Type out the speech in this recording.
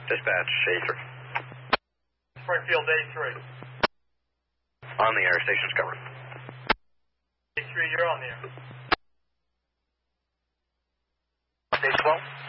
Dispatch, A3. Springfield A3. On the air, station's covered. A3, you're on the air. Stage 12.